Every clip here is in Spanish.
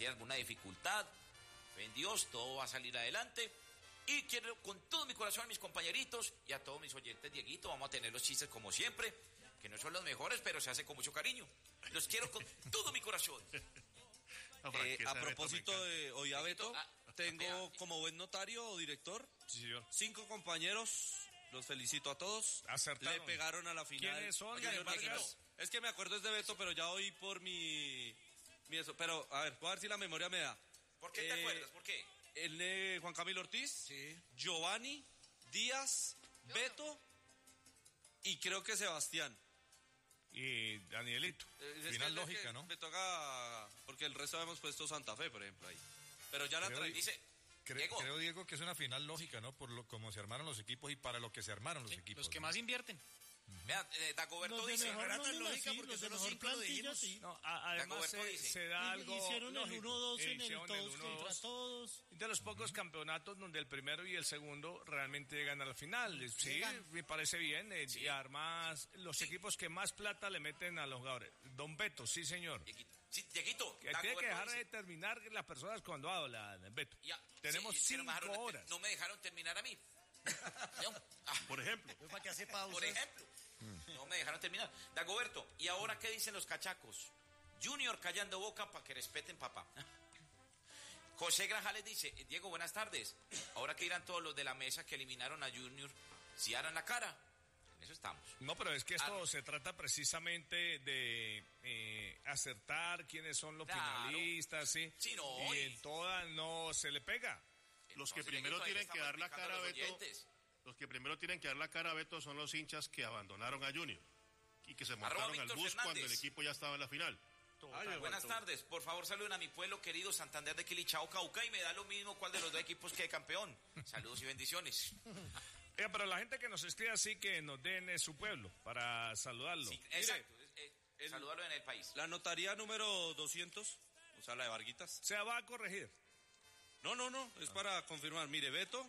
tiene alguna dificultad. Fe en Dios, todo va a salir adelante. Y quiero con todo mi corazón a mis compañeritos y a todos mis oyentes, Dieguito, vamos a tener los chistes como siempre, que no son los mejores, pero se hace con mucho cariño. Los quiero con todo mi corazón. A propósito de hoy a Beto, tengo como buen notario o director, sí, señor, 5 compañeros, los felicito a todos. Acertaron. Le pegaron a la final. ¿Quiénes son? Es que me acuerdo es de Beto, pero ya oí por mi eso. Pero, a ver, voy a ver si la memoria me da. ¿Por qué te acuerdas? ¿Por qué? Juan Camilo Ortiz, sí. Giovanni, Díaz, Beto y creo que Sebastián. Y Danielito. Final lógica, ¿no? Me toca, porque el resto habíamos puesto Santa Fe, por ejemplo, ahí. Pero ya la dice... Creo, Diego, que es una final lógica, ¿no? Por cómo se armaron los equipos y para lo que se armaron los equipos. Los que ¿no? más invierten. Vea, Dagoberto dice... No era tan lógica así, porque los de son los mejor 5 lo plantilla, dijimos. sí. No, además se da algo hicieron lógico. el 1-2 en el todos contra todos. De los pocos campeonatos donde el primero y el segundo realmente llegan a la final. Sí, me parece bien. Sí. Y además, los equipos que más plata le meten a los jugadores. Don Beto, sí, señor. Dieguito, que tiene que dejar de terminar las personas cuando hablan, Beto. Ya, tenemos 5 horas. No me dejaron terminar a mí. Por ejemplo. ¿Para qué hace pausa? Por ejemplo. No me dejaron terminar. Dagoberto, ¿y ahora qué dicen los cachacos? Junior callando boca para que respeten papá. José Grajales dice, Diego, buenas tardes. Ahora que irán todos los de la mesa que eliminaron a Junior, si harán la cara. En eso estamos. No, pero es que esto se trata precisamente de acertar quiénes son los finalistas, ¿sí? Sí, no, y en todas no se le pega. Los que primero tienen que dar la cara a Beto, los que primero tienen que dar la cara a Beto son los hinchas que abandonaron a Junior y que se montaron al bus cuando el equipo ya estaba en la final. Buenas tardes, por favor saluden a mi pueblo querido Santander de Quilichao, Cauca, y me da lo mismo cuál de los dos equipos quede campeón. Saludos y bendiciones. Pero la gente que nos escribe así que nos den su pueblo para saludarlo. Sí, exacto, saludarlo en el país. La notaría número 200, o sea, la de Varguitas. Se va a corregir. No, es para confirmar. Mire, Beto,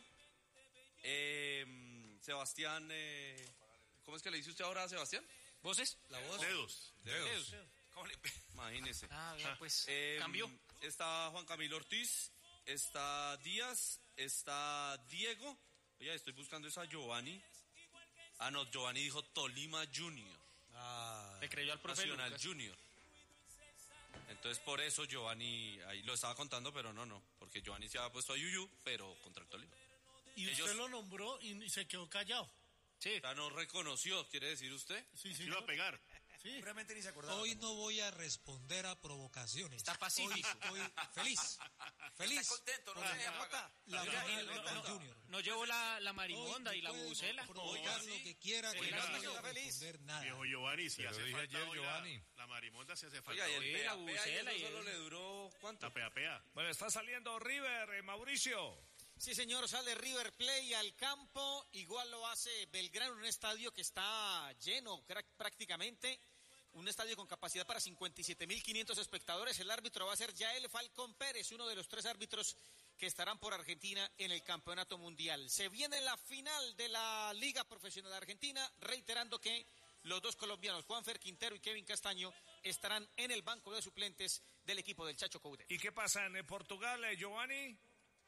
Sebastián, ¿cómo es que le dice usted ahora a Sebastián? ¿Voces? La voz. Dedos. ¿Cómo le... Imagínese. Ya, pues, cambió. Está Juan Camilo Ortiz, está Díaz, está Diego. Oye, estoy buscando esa Giovanni. No, Giovanni dijo Tolima Junior. Le creyó al profe Nacional Lucas. Junior. Entonces por eso Giovanni, ahí lo estaba contando, pero no, porque Giovanni se había puesto a Yuyu, pero contra el Tolima. Y usted lo nombró y se quedó callado. Sí. O sea, no reconoció, ¿quiere decir usted? Sí, Iba a pegar. Sí. Seguramente ni se acordaba. Hoy no voy a responder a provocaciones. Está pacífico. Hoy estoy feliz. Está contento, no se deja pagar. La final del Junior. No llevo la marimonda y la bucela. Provocar lo que quiera, que no voy a responder nada. Viejo Giovanni, si hace dije falta ayer, hoy Giovanni. la marimonda se hace falta. Oiga, y hoy. el la pea, bucela y y eso solo el- le duró, ¿cuánto? La pea. Bueno, está saliendo River, Mauricio. Sí, señor, sale River Plate al campo, igual lo hace Belgrano, un estadio que está lleno prácticamente, un estadio con capacidad para 57.500 espectadores. El árbitro va a ser Yael Falcón Pérez, uno de los 3 árbitros que estarán por Argentina en el Campeonato Mundial. Se viene la final de la Liga Profesional Argentina, reiterando que los 2 colombianos, Juanfer Quintero y Kevin Castaño, estarán en el banco de suplentes del equipo del Chacho Coudet. ¿Y qué pasa en Portugal, Giovanni?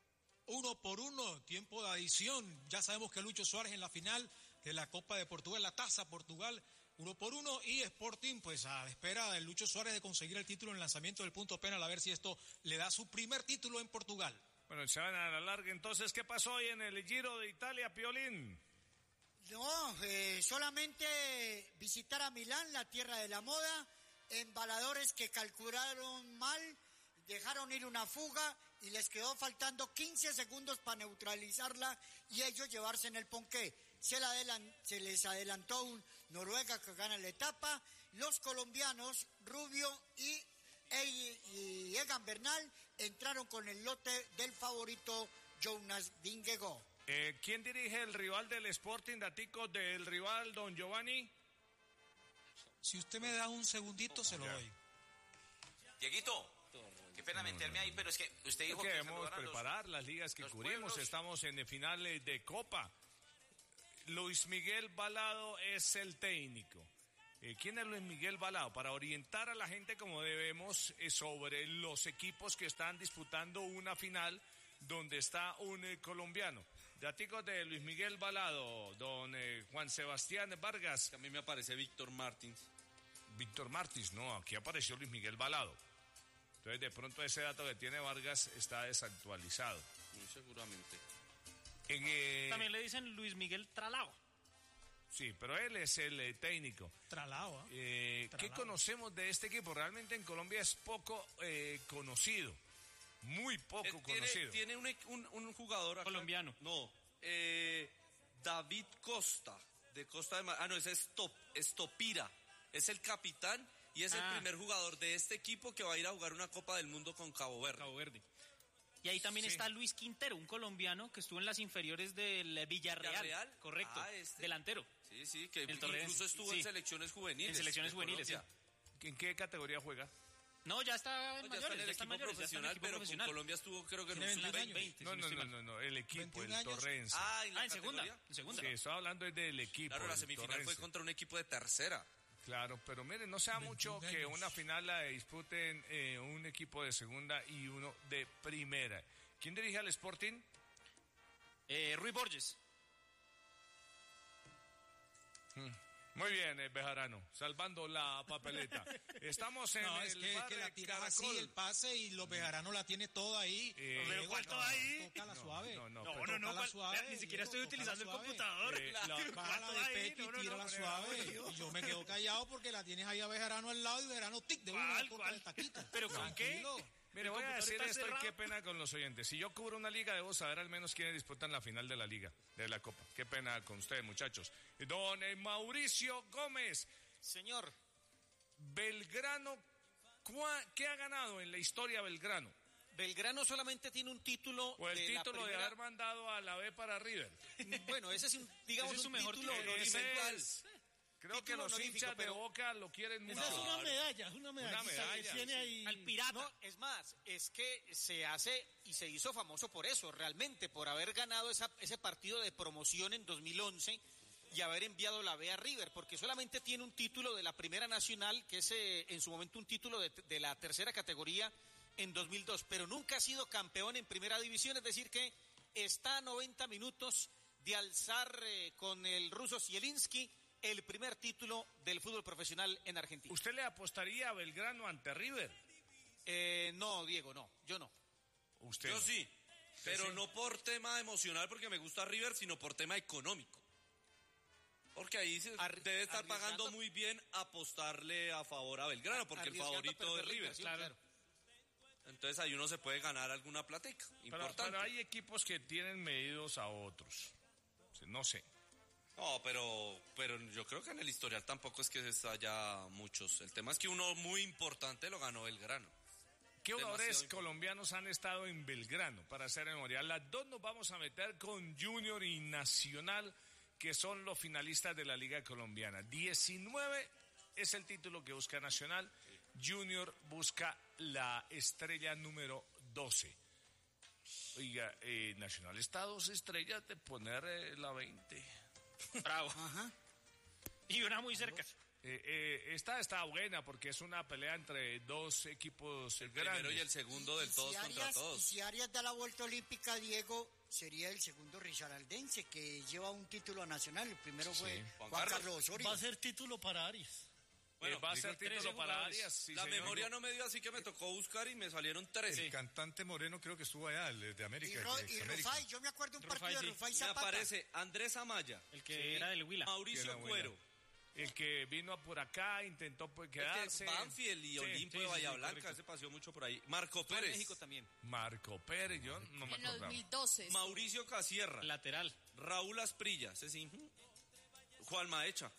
1-1, tiempo de adición. Ya sabemos que Lucho Suárez en la final de la Copa de Portugal, la Taza Portugal, 1-1, y Sporting pues a la espera de Lucho Suárez de conseguir el título en el lanzamiento del punto penal, a ver si esto le da su primer título en Portugal. Bueno, se van a la larga entonces. ¿Qué pasó hoy en el Giro de Italia, Piolín? No, solamente visitar a Milán, la tierra de la moda, embaladores que calcularon mal, dejaron ir una fuga y les quedó faltando 15 segundos para neutralizarla y ellos llevarse en el ponqué. Se les adelantó un Noruega que gana la etapa. Los colombianos, Rubio y Egan Bernal, entraron con el lote del favorito Jonas Vingegaard. ¿Quién dirige el rival del Sporting, datico del rival, don Giovanni? Si usted me da un segundito, se lo doy. Dieguito, qué pena meterme ahí, pero es que usted dijo que debemos preparar las ligas que cubrimos. pueblos. Estamos en finales de Copa. Luis Miguel Balado es el técnico. ¿Quién es Luis Miguel Balado? Para orientar a la gente como debemos sobre los equipos que están disputando una final donde está un colombiano. Daticos de Luis Miguel Balado, don Juan Sebastián Vargas. A mí me aparece Víctor Martins. Víctor Martins, no, aquí apareció Luis Miguel Balado. Entonces de pronto ese dato que tiene Vargas está desactualizado. Muy seguramente. También le dicen Luis Miguel Tralao. Sí, pero él es el técnico. Tralao, ¿Qué conocemos de este equipo? Realmente en Colombia es poco conocido. Muy poco conocido. Tiene un jugador acá, colombiano. No, David Costa, de Costa de Mar. No, ese es Topira. Es el capitán y es el primer jugador de este equipo que va a ir a jugar una Copa del Mundo con Cabo Verde. Y ahí también está Luis Quintero, un colombiano que estuvo en las inferiores del Villarreal. Correcto, delantero. Sí, que incluso estuvo en selecciones juveniles. En selecciones juveniles, sí. ¿En qué categoría juega? No, ya está en mayores, ya está en el equipo profesional, pero con Colombia estuvo creo que en un sub-20. No, el equipo, el Torrense. ¿en segunda? En segunda. Sí, estoy hablando del equipo. Claro, la semifinal Torrense. Fue contra un equipo de tercera. Claro, pero miren, no sea mucho que una final la disputen un equipo de segunda y uno de primera. ¿Quién dirige al Sporting? Rui Borges. Muy bien, Bejarano, salvando la papeleta. Estamos en que la tiras así, el pase, y los Bejaranos la tiene toda ahí. ¿Pero cuál toda ahí? Tócala suave. No, suave. Ni siquiera estoy utilizando el computador. Bájala de pecho y tírala suave. Y yo me quedo callado porque la tienes ahí a Bejarano al lado y Bejarano tic de una contra el taquito. ¿Pero con qué? Mire, voy a decir esto y qué pena con los oyentes. Si yo cubro una liga, debo saber al menos quiénes disputan la final de la liga, de la Copa. Qué pena con ustedes, muchachos. Don Mauricio Gómez. Señor. Belgrano, ¿qué ha ganado en la historia Belgrano? Belgrano solamente tiene un título. O el título de haber mandado a la B para River. Bueno, ese es un mejor título monumental. Creo que los hinchas de Boca lo quieren mucho. Esa es una medalla. Tiene ahí al pirata. No, es más, es que se hace y se hizo famoso por eso, realmente, por haber ganado ese partido de promoción en 2011 y haber enviado la B a River, porque solamente tiene un título de la Primera Nacional, que es en su momento un título de la tercera categoría en 2002, pero nunca ha sido campeón en Primera División, es decir que está a 90 minutos de alzar con el ruso Zielinski el primer título del fútbol profesional en Argentina. ¿Usted le apostaría a Belgrano ante River? No, Diego, no, yo no. ¿Usted? Yo sí, pero no por tema emocional porque me gusta River, sino por tema económico. Porque ahí debe estar pagando muy bien apostarle a favor a Belgrano, porque el favorito es River. Claro. Entonces ahí uno se puede ganar alguna platica importante. Pero hay equipos que tienen medidos a otros. No sé. No, pero yo creo que en el historial tampoco es que haya muchos. El tema es que uno muy importante lo ganó Belgrano. ¿Qué jugadores colombianos han estado en Belgrano para hacer memoria? Las dos nos vamos a meter con Junior y Nacional, que son los finalistas de la Liga Colombiana. 19 es el título que busca Nacional. Junior busca la estrella número 12. Oiga, Nacional está a 2 estrellas de poner la 20. Bravo. Ajá. Y una muy cerca. Esta está buena porque es una pelea entre dos equipos grandes. El primero y el segundo del todos contra todos. Y si Arias da la vuelta olímpica, Diego, sería el segundo risaraldense que lleva un título nacional. El primero fue Juan Carlos Osorio. Va a ser título para Arias. Bueno, va a ser título para Arias. Sí, la memoria no me dio, así que me tocó buscar y me salieron 3. El cantante Moreno creo que estuvo allá, el de América. Y Rufai, yo me acuerdo un partido de Rufai Zapata. Me aparece Andrés Amaya. El que era del Huila. Mauricio Cuero. El que vino por acá, intentó quedarse. Banfield y Olimpio de Bahía Blanca, se paseó mucho por ahí. Marco Pérez. México también. Marco Pérez, yo no me acuerdo. En 2012. Mauricio Casierra. Lateral. Raúl Asprilla, ese sí. Juan Maecha.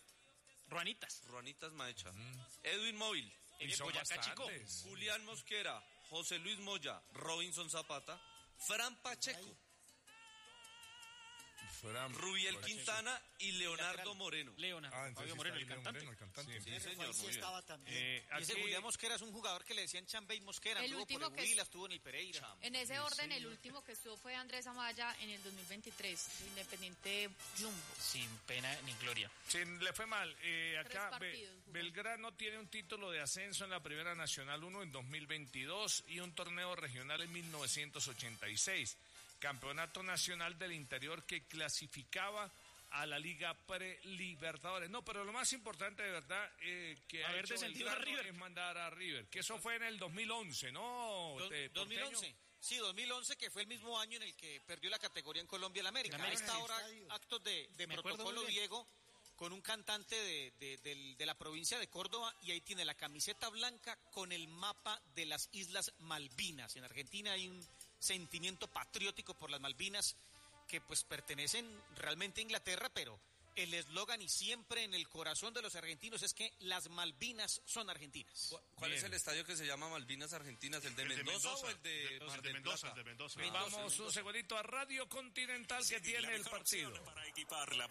Ruanitas Maecha. Edwin Móvil. Boyacá Chico. Julián Mosquera. José Luis Moya. Robinson Zapata. Fran Pacheco. Rubiel Quintana y Leonardo Moreno. Fabio Moreno, el cantante. Sí, señor, muy bien. Estaba también. Y ese Julián Mosquera es un jugador que le decían Chambey Mosquera, El estuvo por último el que Huila, estuvo en el Pereira. En ese orden, el último que estuvo fue Andrés Amaya en el 2023, Independiente Jumbo. Sin pena ni gloria. Sí, le fue mal. Acá partidos jugó. Belgrano tiene un título de ascenso en la Primera Nacional 1 en 2022 y un torneo regional en 1986. Campeonato Nacional del Interior que clasificaba a la Liga Pre-Libertadores. No, pero lo más importante de verdad que haber descendido a River es mandar a River, que eso fue en el 2011, ¿no? 2011. Sí, 2011, que fue el mismo año en el que perdió la categoría en Colombia el América. Ahí está ahora actos de protocolo, Diego, con un cantante de la provincia de Córdoba, y ahí tiene la camiseta blanca con el mapa de las Islas Malvinas. En Argentina hay un sentimiento patriótico por las Malvinas que pues pertenecen realmente a Inglaterra, pero el eslogan y siempre en el corazón de los argentinos es que las Malvinas son argentinas. ¿Cuál es el estadio que se llama Malvinas Argentinas? ¿El de Mendoza o el de Mar del Plata? El de Mendoza. Vamos un segundito a Radio Continental que tiene el partido. Para equiparla,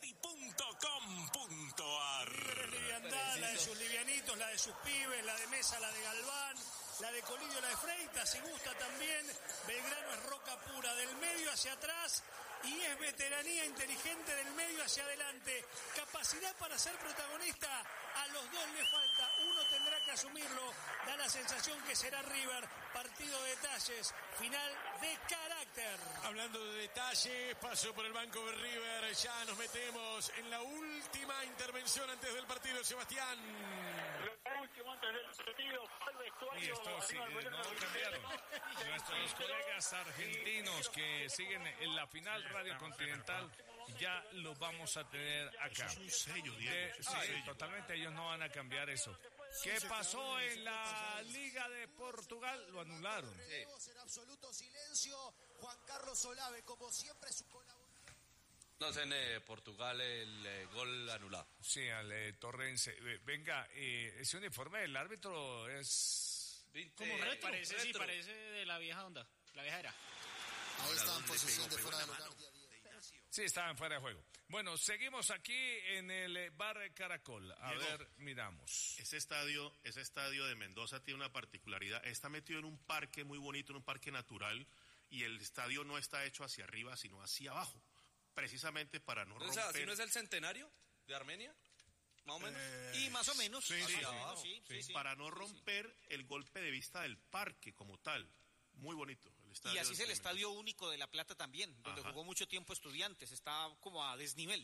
brincheri.com.ar. Liviandad, la de sus livianitos, la de sus pibes, la de Mesa, la de Galván, la de Colidio, la de Freitas, si gusta también. Belgrano es roca pura, del medio hacia atrás, y es veteranía inteligente del medio hacia adelante. Capacidad para ser protagonista, a los dos le falta, uno tendrá que asumirlo. Da la sensación que será River. Partido de detalles, final de carácter. Hablando de detalles, paso por el banco de River, ya nos metemos en la última intervención antes del partido, Sebastián. Lo último antes del partido, al vestuario. Y esto sí, no cambiaron. Nuestros colegas argentinos que siguen en la final Radio Continental ya los vamos a tener acá. Eso es un sello, Diego. Sí, totalmente, ellos no van a cambiar eso. ¿Qué pasó en la Liga de Portugal? Lo anularon. En absoluto silencio, Juan Carlos Olave, como siempre su colaborador. No, en Portugal el gol anulado. Sí, al Torrense. Venga, ese uniforme del árbitro es... Como retro. Parece de la vieja onda, la vieja era. Ahí está en posición de fuera de lugar. Sí, estaban fuera de juego. Bueno, seguimos aquí en el Bar Caracol. A ver, miramos. Ese estadio de Mendoza tiene una particularidad. Está metido en un parque muy bonito, en un parque natural, y el estadio no está hecho hacia arriba, sino hacia abajo. Precisamente para no romper... ¿Así no es el centenario de Armenia? ¿Más o menos? Y más o menos. Sí. Para no romper el golpe de vista del parque como tal. Muy bonito. Y así es el Estadio Único de La Plata también, donde jugó mucho tiempo Estudiantes. Está como a desnivel.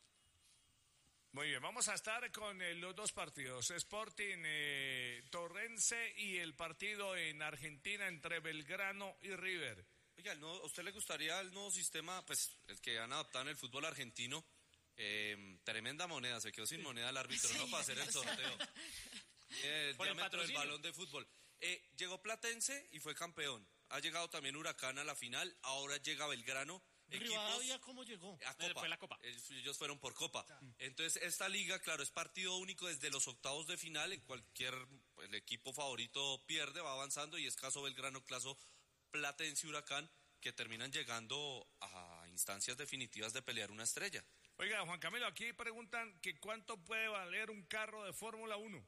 Muy bien, vamos a estar con los dos partidos, Sporting Torrense y el partido en Argentina entre Belgrano y River. Oiga, ¿a usted le gustaría el nuevo sistema, pues el que han adoptado en el fútbol argentino? Tremenda moneda, se quedó sin moneda el árbitro, ¿no? Para hacer el sorteo. El diámetro del balón de fútbol. Llegó Platense y fue campeón. Ha llegado también Huracán a la final, ahora llega Belgrano. ¿Rivadavia cómo llegó? A Copa. Fue la Copa. Ellos fueron por Copa. Entonces, esta liga, claro, es partido único desde los octavos de final. En cualquier, el equipo favorito pierde, va avanzando, y es caso Belgrano, caso Platense y Huracán, que terminan llegando a instancias definitivas de pelear una estrella. Oiga, Juan Camilo, aquí preguntan que cuánto puede valer un carro de Fórmula 1.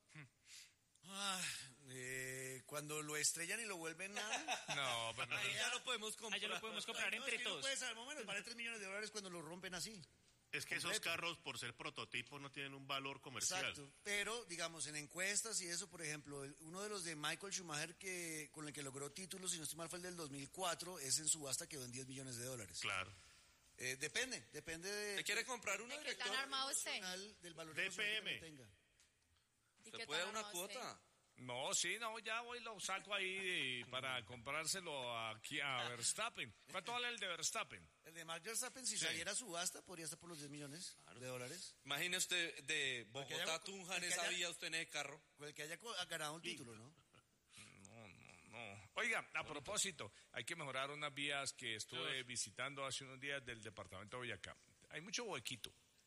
Cuando lo estrellan y lo vuelven nada. No, pero ahí ya lo podemos comprar. Ya lo podemos comprar entre todos. No puedes al momento, vale $3 millones cuando lo rompen así. Es que esos carros, por ser prototipos, no tienen un valor comercial. Exacto, pero digamos en encuestas y eso, por ejemplo, uno de los de Michael Schumacher con el que logró títulos, si no estoy mal, fue el del 2004, es en subasta, quedó en $10 millones. Claro. Depende de... ¿Te quiere comprar uno? ¿De qué tan armado esté? Del valor DPM. que tenga. ¿Se puede dar una cuota? No, sí, no, ya voy, lo saco ahí para comprárselo aquí a Verstappen. ¿Cuánto vale el de Verstappen? El de Max Verstappen, si saliera a subasta, podría estar por los $10 millones. Imagine usted de Bogotá a Tunja en esa vía, usted en el carro. Con el que haya ganado un título, ¿no? No. Oiga, a propósito, hay que mejorar unas vías que estuve visitando hace unos días del departamento de Boyacá. Hay mucho huequito.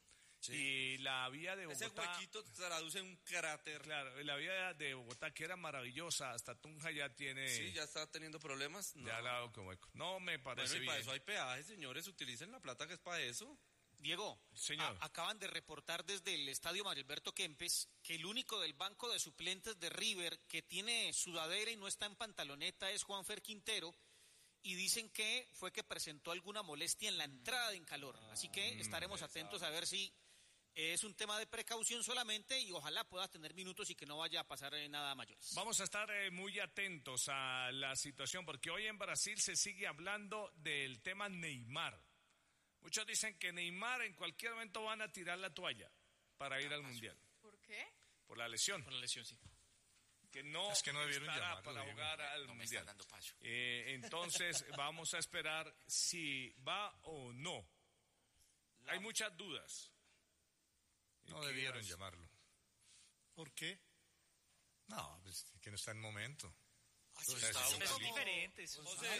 Sí. Y la vía de Bogotá... Ese huequito traduce un cráter. Claro, la vía de Bogotá, que era maravillosa, hasta Tunja ya tiene... Sí, ya está teniendo problemas. No. Ya la hago como hueco. No me parece bien. Para eso hay peajes, señores, utilicen la plata que es para eso. Diego, señor. Acaban de reportar desde el estadio Mario Alberto Kempes que el único del banco de suplentes de River que tiene sudadera y no está en pantaloneta es Juanfer Quintero, y dicen que fue que presentó alguna molestia en la entrada en calor. Así que estaremos atentos a ver si es un tema de precaución solamente y ojalá pueda tener minutos y que no vaya a pasar nada mayores. Vamos a estar muy atentos a la situación porque hoy en Brasil se sigue hablando del tema Neymar. Muchos dicen que Neymar en cualquier momento van a tirar la toalla para ir al Mundial. ¿Por qué? Por la lesión. Por la lesión, sí. Que no, es que no debieron llamarlo, para jugar al no Mundial. Me dando paso. Entonces vamos a esperar si va o no. Hay muchas dudas. No debieron llamarlo. ¿Por qué? No, pues que no está en momento. Son diferentes.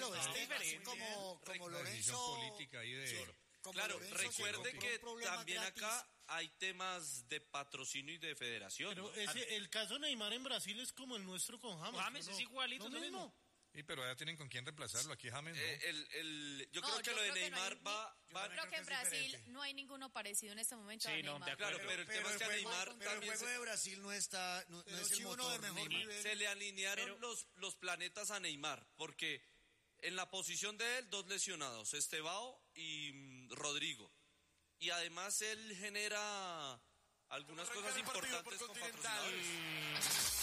Como Lorenzo política ahí de... Claro, recuerde que también gratis. Acá hay temas de patrocinio y de federación. Pero el caso de Neymar en Brasil es como el nuestro con James. James es igualito, ¿no mismo. Sí, pero ya tienen con quién reemplazarlo. Aquí James no. Yo creo que lo de Neymar Yo creo que en Brasil no hay ninguno parecido en este momento a Neymar. Claro, pero el tema es que a Neymar pero también el juego de Brasil no está, no es el motor de mejor nivel. Se le alinearon los planetas a Neymar, porque en la posición de él, 2 lesionados, Estevao y Rodrigo. Y además él genera algunas cosas importantes con patrocinadores.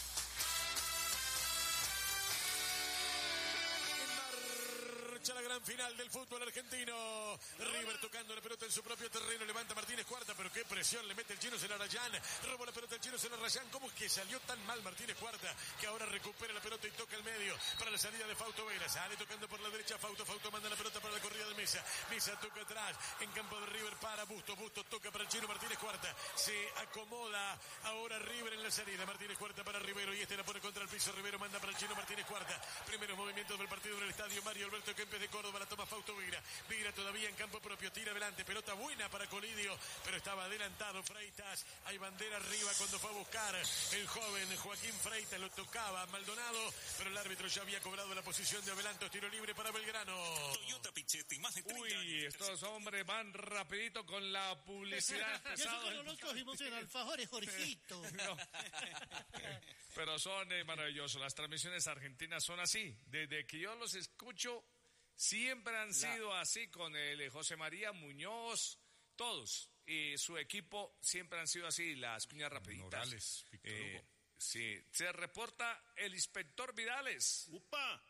La gran final del fútbol argentino. River tocando la pelota en su propio terreno. Levanta Martínez Cuarta, pero qué presión le mete el chino Celarayán. Roba la pelota el chino Celarayán. ¿Cómo es que salió tan mal Martínez Cuarta? Que ahora recupera la pelota y toca el medio para la salida de Fausto Vera. Sale tocando por la derecha Fausto manda la pelota para la corrida de Mesa. Mesa toca atrás. En campo de River para Bustos toca para el chino Martínez Cuarta. Se acomoda ahora River en la salida. Martínez Cuarta para Rivero y la pone contra el piso. Rivero manda para el chino Martínez Cuarta. Primeros movimientos del partido en el estadio Mario Alberto Kempes de Córdoba, la toma Fausto Vira todavía en campo propio, tira adelante, pelota buena para Colidio, pero estaba adelantado Freitas, hay bandera arriba cuando fue a buscar el joven Joaquín Freitas, lo tocaba Maldonado, pero el árbitro ya había cobrado la posición de adelanto, tiro libre para Belgrano. Toyota Pichetti, más de 30 años. Uy, estos hombres van rapidito con la publicidad. Y eso que no los cogimos en alfajores, Jorgito. No. Pero son maravillosos, las transmisiones argentinas son así, desde que yo los escucho siempre han sido así con el José María Muñoz, todos, y su equipo siempre han sido así, las cuñas rapiditas. Morales, Víctor Hugo. Sí, se reporta el inspector Vidales. ¡Upa!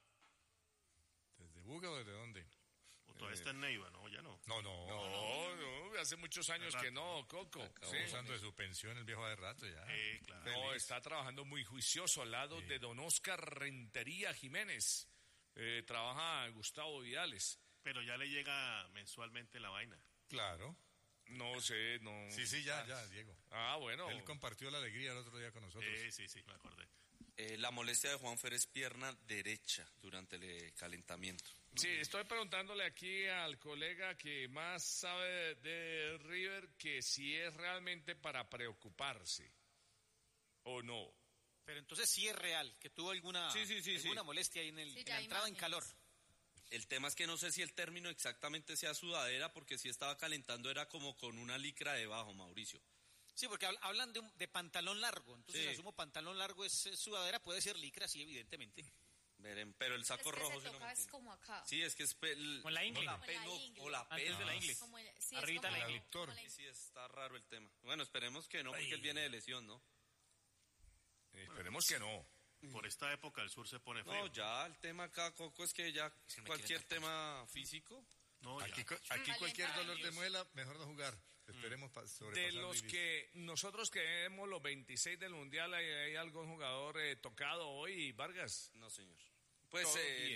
¿Desde Buga o desde dónde? ¿O todavía está en Neiva? No, ya no. No, hace muchos años que no, Coco. Acabó usando de su pensión el viejo de rato ya. Claro. No, está trabajando muy juicioso al lado de don Oscar Rentería Jiménez. Trabaja Gustavo Vidales. Pero ya le llega mensualmente la vaina. Claro. No sé, no. Sí, ya, Diego. Ah, bueno. Él compartió la alegría el otro día con nosotros. Sí, me acordé. La molestia de Juanfer es pierna derecha durante el calentamiento. Sí, estoy preguntándole aquí al colega que más sabe de River que si es realmente para preocuparse o no. Pero entonces sí es real, que tuvo alguna molestia ahí en la entrada en calor. El tema es que no sé si el término exactamente sea sudadera, porque si estaba calentando era como con una licra debajo, Mauricio. Sí, porque hablan de pantalón largo, entonces asumo pantalón largo es sudadera, puede ser licra, sí, evidentemente. Verán, pero el saco rojo se toca es como acá. Sí, es que es con la ingle. O la pelvis de la ingle. Arribita la ingle. Sí, está raro el tema. Bueno, esperemos que no, porque él viene de lesión, ¿no? Esperemos que no. Por esta época el sur se pone frío. No, ya el tema acá, Coco, es que ya cualquier tema físico. No, aquí cualquier dolor de muela, mejor no jugar. Esperemos sobrepasar. De los que nosotros queremos los 26 del Mundial, ¿hay algún jugador tocado hoy, Vargas? No, señor. Pues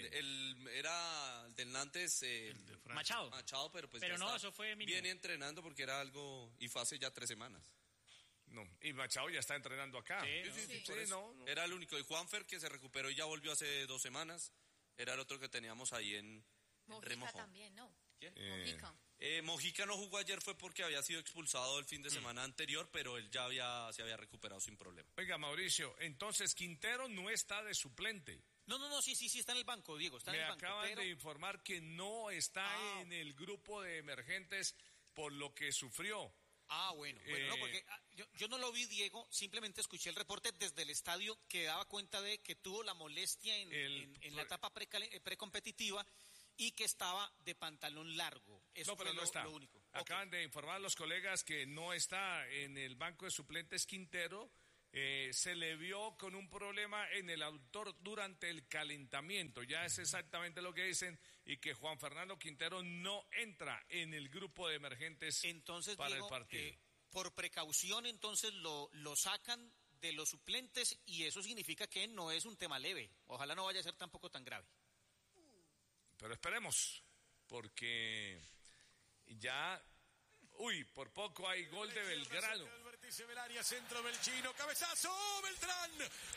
era el del Nantes, Machado, pero pues pero no, eso fue mínimo. Viene entrenando porque era algo, y fue hace ya 3 semanas. No, y Machado ya está entrenando acá. Sí, no. Era el único. Y Juanfer, que se recuperó y ya volvió hace 2 semanas, era el otro que teníamos ahí en Mojica remojo. También, ¿no? ¿Quién? Mojica. Mojica no jugó ayer, fue porque había sido expulsado el fin de semana anterior, pero él ya se había recuperado sin problema. Oiga, Mauricio, entonces Quintero no está de suplente. No, sí, está en el banco, Diego, está en el banco. Me acaban de informar que no está en el grupo de emergentes por lo que sufrió. Bueno, no, porque yo no lo vi, Diego, simplemente escuché el reporte desde el estadio que daba cuenta de que tuvo la molestia en la etapa precompetitiva y que estaba de pantalón largo. Eso pero no está. Lo único. Acaban de informar los colegas que no está en el banco de suplentes Quintero. Se le vio con un problema en el aductor durante el calentamiento, ya es exactamente lo que dicen, y que Juan Fernando Quintero no entra en el grupo de emergentes entonces, para Diego, el partido. Por precaución, entonces lo sacan de los suplentes y eso significa que no es un tema leve. Ojalá no vaya a ser tampoco tan grave. Pero esperemos, porque ya... por poco hay gol de Belgrano. El vértice del área, centro del chino, cabezazo, Beltrán,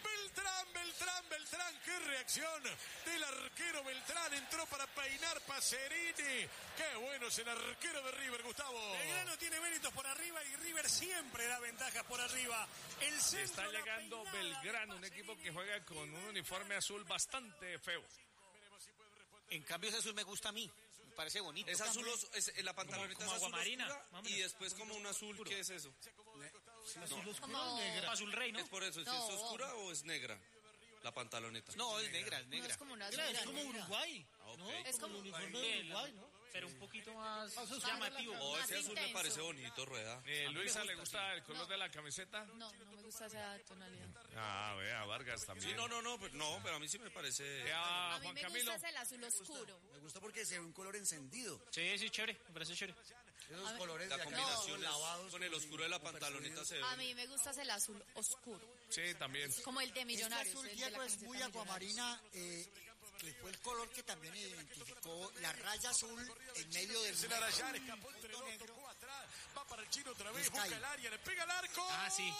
qué reacción del arquero Beltrán, entró para peinar Pacerini, qué bueno es el arquero de River, Gustavo. Belgrano tiene méritos por arriba y River siempre da ventajas por arriba. El centro está llegando Belgrano, un equipo que juega con un uniforme azul bastante feo. En cambio ese azul me gusta a mí. Parece bonito. Es azul, la pantaloneta como es azul aguamarina, oscura, y después como un azul, ¿qué es eso? ¿Azul oscura o negra? Azul rey, ¿no? Es por eso, ¿es oscura o es negra la pantaloneta? No, es negra. No, es como una es como Uruguay, ¿no? Es como el uniforme de Uruguay, ¿no? Pero un poquito más llamativo. Ese azul me parece bonito, Rueda. Luisa, ¿le gusta el color de la camiseta? No me gusta esa tonalidad. Vea, Vargas también. Sí, pero a mí sí me parece... A mí me gusta el azul oscuro. Me gusta porque se ve un color encendido. Sí, chévere, me parece chévere. Esos colores la de combinación lavados con el oscuro de la pantaloneta se ve. A mí me gusta el azul oscuro. Sí, también. Como el de Millonarios. Este azul, el Diego, de la es muy camiseta aguamarina, que fue el color que también identificó la raya azul en medio del... Se la Arayán escapó entre dos, tocó atrás, va para el chino otra vez, busca el área, le pega el arco. Sí.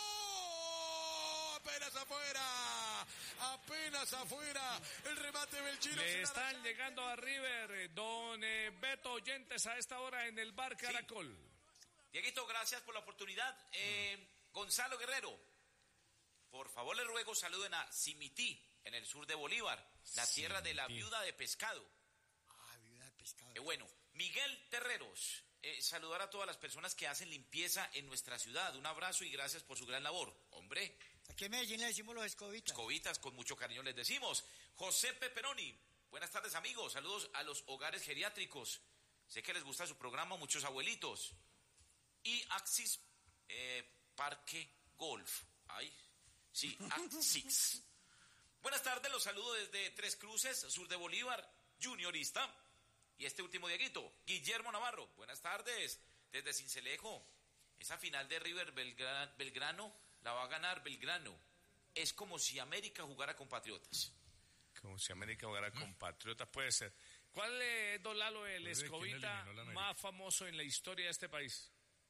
Apenas afuera, el remate del chino. Le están llegando a River, don Beto Oyentes, a esta hora en el bar Caracol. Sí. Dieguito, gracias por la oportunidad. Gonzalo Guerrero, por favor le ruego saluden a Simití, en el sur de Bolívar, la tierra de la viuda de pescado. Viuda de pescado. Bueno, Miguel Terreros, saludar a todas las personas que hacen limpieza en nuestra ciudad. Un abrazo y gracias por su gran labor. Hombre. Aquí en Medellín le decimos los escobitas. Escobitas, con mucho cariño les decimos. José Peperoni, buenas tardes amigos, saludos a los hogares geriátricos. Sé que les gusta su programa, muchos abuelitos. Y Axis Parque Golf. Axis. Buenas tardes, los saludo desde Tres Cruces, sur de Bolívar, juniorista. Y este último Dieguito, Guillermo Navarro, buenas tardes, desde Cincelejo. Esa final de River Belgrano la va a ganar Belgrano. Es como si América jugara con Patriotas. Como si América jugara con Patriotas, puede ser. ¿Cuál es, don Lalo, el escobita más famoso en la historia de este país?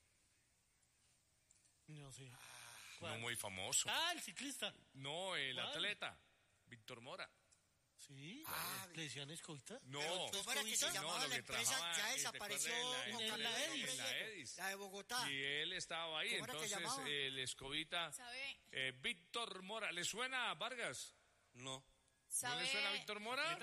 No sé. No muy famoso. El ciclista. No, el atleta, Víctor Mora. ¿Sí? ¿Le decían escobita? No. ¿Cómo era que se llamaba la empresa? Ya desapareció. En la Edis. La de Bogotá. Y él estaba ahí, entonces el escobita. Víctor Mora. ¿Le suena a Vargas? No. ¿No le suena a Víctor Mora?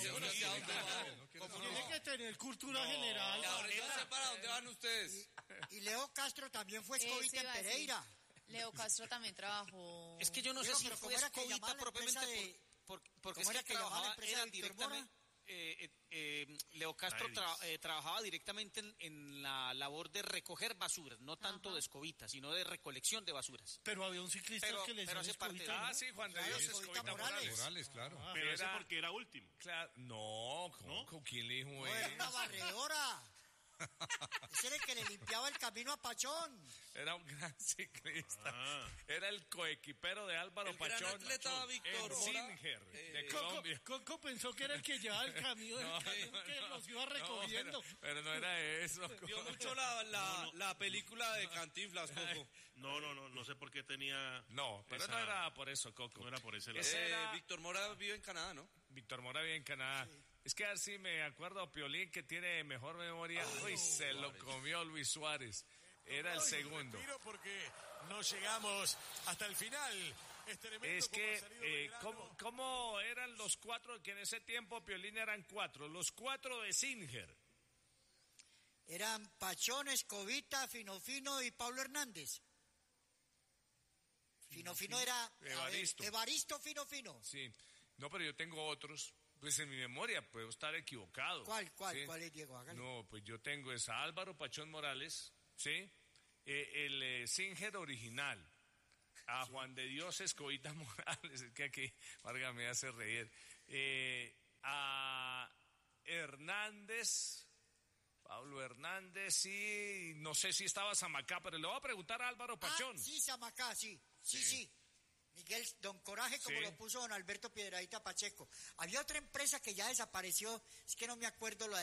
Tiene que tener cultura general. No sé para dónde van ustedes. Y Leo Castro también fue escobita en Pereira. Leo Castro también trabajó. Es que yo no sé si fue escobita propiamente porque es que trabajaba directamente. Leo Castro trabajaba directamente en la labor de recoger basuras, no tanto de escobita, sino de recolección de basuras. Pero había un ciclista que le decía escobita. ¿No? Sí, Juan de Dios Escobita Morales, claro. Pero ese porque era último. Claro. No, ¿con quién le dijo eso? Era una barredora. Ese era el que le limpiaba el camino a Pachón. Era un gran ciclista. Era el coequipero de Álvaro Pachón. El gran atleta Víctor Singer de Colombia. Coco pensó que era el que llevaba el camino, que los iba recogiendo. Pero no era eso. Vio mucho la película de Cantinflas, Coco. No sé por qué tenía... No, pero no era por eso, Coco. No era por ese lado. Víctor Mora vive en Canadá, ¿no? Víctor Mora vive en Canadá. Sí. Es que así me acuerdo, Piolín, que tiene mejor memoria. Uy, se lo comió Luis Suárez. Era el segundo. Porque no llegamos hasta el final. Es que, ¿cómo eran los cuatro? Que en ese tiempo, Piolín, eran cuatro. Los cuatro de Singer. Eran Pachón, Escobita, Fino y Pablo Hernández. Fino era Evaristo Fino. Sí. No, pero yo tengo otros. Pues en mi memoria puedo estar equivocado. ¿Cuál ¿sí? es, Diego? Hágale. No, pues yo tengo a Álvaro Pachón Morales, ¿sí? El Singer original. A Juan de Dios Escobita Morales, es que aquí Vargas me hace reír. A Hernández, Pablo Hernández, y no sé si estaba Zamacá, pero le voy a preguntar a Álvaro Pachón. Sí, Zamacá, sí. Miguel, Don Coraje, como lo puso don Alberto Piedradita Pacheco. Había otra empresa que ya desapareció, es que no me acuerdo la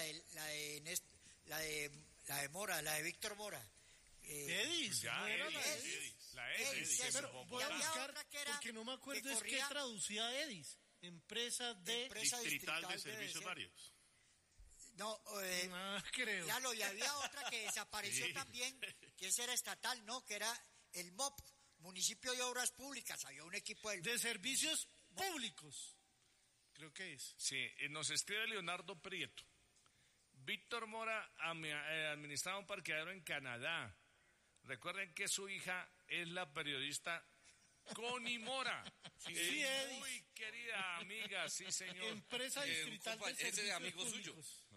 de Mora, la de Víctor Mora. Edis, ya, Edis. La Edis. Pero voy a buscar, porque no me acuerdo es que traducía Edis. Empresa Distrital de Servicios Varios. No, creo. Y había otra que desapareció también, que esa era estatal, ¿no? Que era el MOP, Municipio de Obras Públicas. Había un equipo de servicios públicos. Creo que es. Sí, nos escribe Leonardo Prieto. Víctor Mora administraba un parqueadero en Canadá. Recuerden que su hija es la periodista Connie Mora. Sí, muy querida amiga, sí, señor. Empresa distrital de ese es amigo suyo.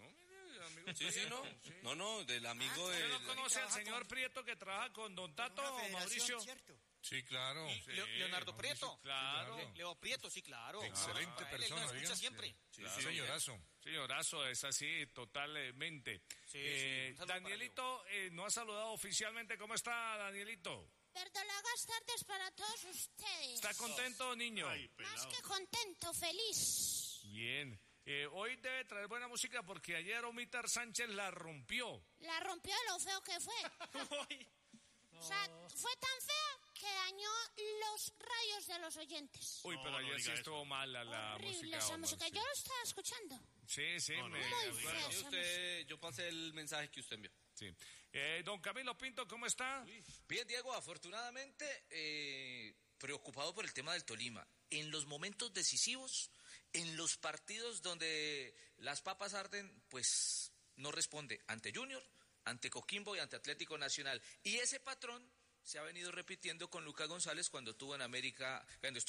No, del amigo de... ¿Usted no conoce al señor Prieto que trabaja con don Tato, Mauricio? ¿Cierto? Sí, claro. Sí, Leonardo Prieto. Claro. Leo Prieto, sí, claro. Excelente persona, él escucha siempre. Sí, señorazo. Señorazo, es así, totalmente. Danielito no ha saludado oficialmente. ¿Cómo está, Danielito? Verdolagas tardes para todos ustedes. ¿Está contento, niño? Más que contento, feliz. Bien. Hoy debe traer buena música porque ayer Omítar Sánchez la rompió. La rompió de lo feo que fue. O sea, fue tan fea que dañó los rayos de los oyentes. Uy, pero ayer sí estuvo mala la horrible música. Esa música. Yo lo estaba escuchando. Sí, yo pasé el mensaje que usted envió. Sí. Don Camilo Pinto, ¿cómo está? Bien, Diego, afortunadamente preocupado por el tema del Tolima. En los momentos decisivos, en los partidos donde las papas arden, pues no responde ante Junior, ante Coquimbo y ante Atlético Nacional. Y ese patrón se ha venido repitiendo con Lucas González cuando estuvo en América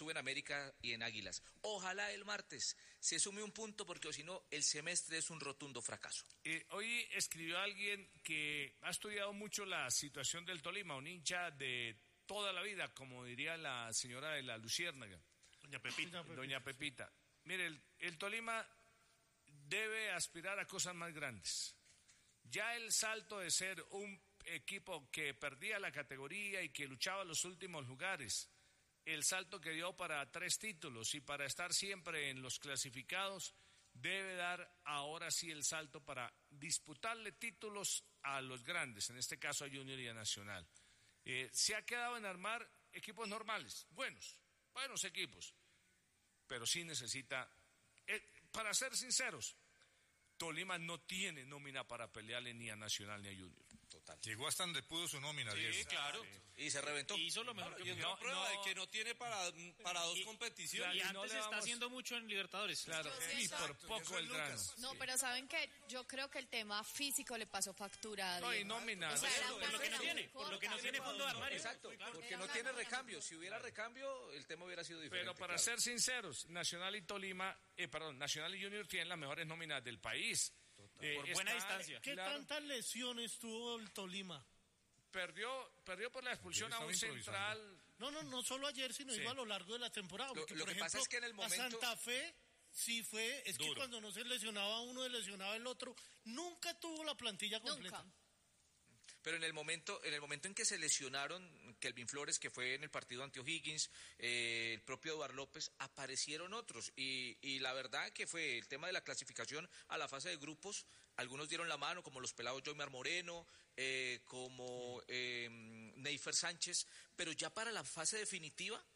y en Águilas. Ojalá el martes se sume un punto, porque si no, el semestre es un rotundo fracaso. Hoy escribió alguien que ha estudiado mucho la situación del Tolima, un hincha de toda la vida, como diría la señora de la Luciérnaga. Doña Pepita. Mire, el Tolima debe aspirar a cosas más grandes. Ya el salto de ser un equipo que perdía la categoría y que luchaba en los últimos lugares, el salto que dio para 3 títulos y para estar siempre en los clasificados, debe dar ahora sí el salto para disputarle títulos a los grandes, en este caso a Junior y a Nacional. Se ha quedado en armar equipos normales, buenos equipos, pero sí necesita, para ser sinceros, Tolima no tiene nómina para pelearle ni a Nacional ni a Junior. Total. Llegó hasta donde pudo su nómina, Diego. Sí, claro. Y se reventó. Hizo lo mejor que pudo. No, prueba de que no tiene para dos competiciones. Y antes está haciendo mucho en Libertadores. Claro, y por poco el grano. No, pero ¿saben qué? Yo creo que el tema físico le pasó factura. No, y nómina. O sea, por lo que no tiene fondo de armario. Exacto, porque no tiene recambio. Si hubiera recambio, el tema hubiera sido diferente. Pero para ser sinceros, Nacional y Nacional y Junior tienen las mejores nóminas del país. Por buena distancia. ¿Qué tantas lesiones tuvo el Tolima? Perdió por la expulsión a un central. No solo ayer, sino igual a lo largo de la temporada. Porque, lo que pasa es que en el momento... a Santa Fe sí fue, es duro. Que cuando no se lesionaba uno, se lesionaba el otro. Nunca tuvo la plantilla completa. Nunca. Pero en el momento en que se lesionaron Kelvin Flores, que fue en el partido ante O'Higgins, el propio Eduardo López, aparecieron otros. Y la verdad que fue el tema de la clasificación a la fase de grupos. Algunos dieron la mano, como los pelados Joymar Moreno, como Neifer Sánchez. Pero ya para la fase definitiva,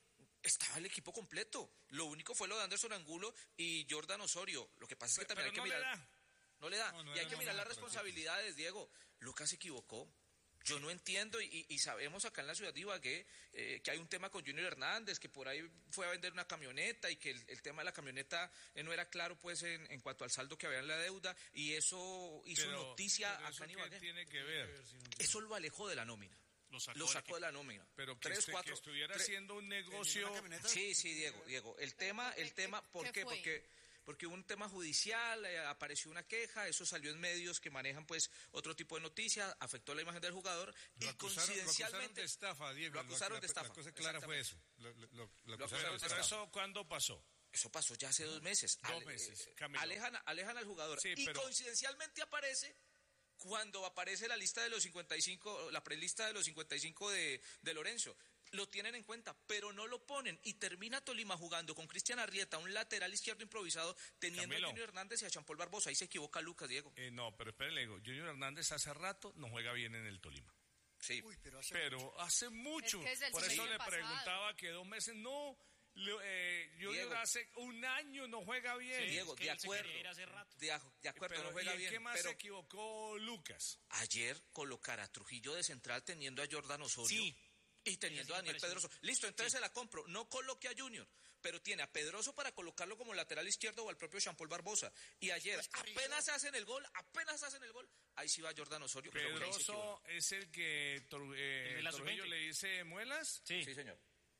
estaba el equipo completo. Lo único fue lo de Anderson Angulo y Jordan Osorio. Lo que pasa es que también hay que mirar. No le da. Y hay que mirar las responsabilidades, Diego. Lucas se equivocó. Yo no entiendo, y sabemos acá en la ciudad de Ibagué que hay un tema con Junior Hernández, que por ahí fue a vender una camioneta y que el tema de la camioneta no era claro pues en cuanto al saldo que había en la deuda, y eso hizo noticia acá en Ibagué. ¿Qué tiene que ver? Eso lo alejó de la nómina. Lo sacó de la nómina. Pero que estuviera haciendo un negocio. Sí, Diego. El tema, ¿por qué? Porque hubo un tema judicial, apareció una queja, eso salió en medios que manejan pues otro tipo de noticias, afectó la imagen del jugador y coincidencialmente... Lo acusaron de estafa, Diego. Lo acusaron de estafa. La cosa clara fue eso. Lo acusaron de estafa. ¿Pero eso cuándo pasó? Eso pasó ya hace 2 meses. 2 meses, alejan al jugador. Sí, y coincidencialmente aparece... Cuando aparece la lista de los 55, la prelista de los 55 de Lorenzo, lo tienen en cuenta, pero no lo ponen, y termina Tolima jugando con Cristian Arrieta, un lateral izquierdo improvisado, teniendo a Junior Hernández y a Jean-Paul Barbosa. Ahí se equivoca Lucas, Diego. No, pero espérenle, digo, Junior Hernández hace rato no juega bien en el Tolima. Sí. Uy, pero hace mucho. Es que por eso le preguntaba que 2 meses no. Junior hace 1 año no juega bien. Sí, Diego, de acuerdo. De acuerdo, no juega bien. ¿Qué más se equivocó Lucas? Ayer colocar a Trujillo de central teniendo a Jordan Osorio y teniendo a Daniel Pedroso. Listo, entonces se la compro. No coloque a Junior, pero tiene a Pedroso para colocarlo como lateral izquierdo o al propio Jean-Paul Barbosa. Y ayer, apenas hacen el gol, ahí sí va Jordan Osorio. ¿Pedroso es el que Trujillo le dice muelas? Sí, señor.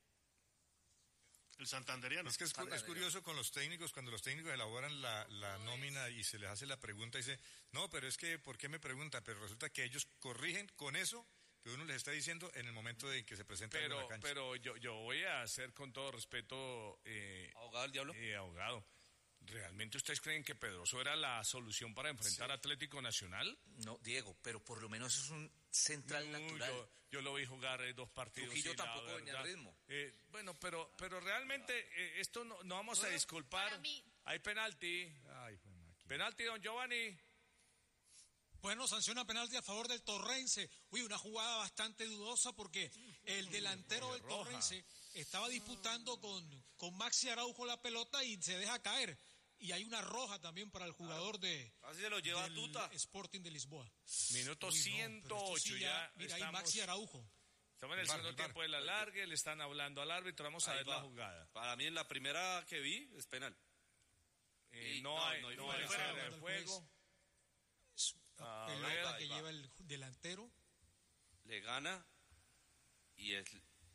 El santanderiano. Es que es curioso con los técnicos, cuando los técnicos elaboran la nómina y se les hace la pregunta, dice, no, pero es que, ¿por qué me preguntan? Pero resulta que ellos corrigen con eso que uno les está diciendo en el momento de que se presenta en la cancha. Pero yo voy a hacer con todo respeto... ¿Abogado del diablo? Abogado. ¿Realmente ustedes creen que Pedroso era la solución para enfrentar a Atlético Nacional? No, Diego, pero por lo menos es un central natural. Yo lo vi jugar 2 partidos. Trujillo tampoco venía al ritmo. Bueno, pero realmente esto no vamos a disculpar. Hay penalti. Penalti, don Giovanni. Bueno, sanciona penalti a favor del Torrense. Uy, una jugada bastante dudosa porque el delantero del Torrense estaba disputando con Maxi Araujo la pelota y se deja caer. Y hay una roja también para el jugador así se lo lleva del Tuta. Sporting de Lisboa. Minuto 108 sí ya. Mira, ahí Maxi Araujo. Estamos en el segundo tiempo de la larga, le están hablando al árbitro, vamos a ver la jugada. Para mí en la primera que vi es penal. No hay fuera de juego. Pelota que lleva el delantero. Le gana y es...